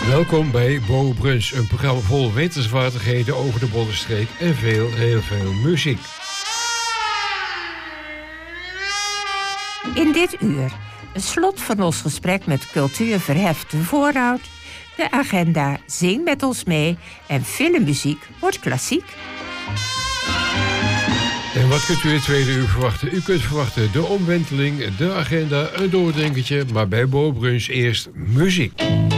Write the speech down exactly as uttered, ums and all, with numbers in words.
Welkom bij Bo Bruns, een programma vol wetenswaardigheden over de Bollenstreek en veel, heel veel muziek. In dit uur, het slot van ons gesprek met Cultuur Verheft de Voorhout, de agenda Zing met ons mee en filmmuziek wordt klassiek. En wat kunt u in het tweede uur verwachten? U kunt verwachten de omwenteling, de agenda, een doordenkertje, maar bij Bo Bruns eerst muziek.